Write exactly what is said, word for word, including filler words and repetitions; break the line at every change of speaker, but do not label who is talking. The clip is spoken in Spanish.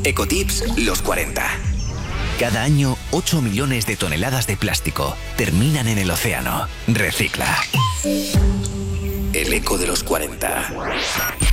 Ecotips los cuarenta.
Cada año, ocho millones de toneladas de plástico terminan en el océano. Recicla.
El eco de los cuarenta.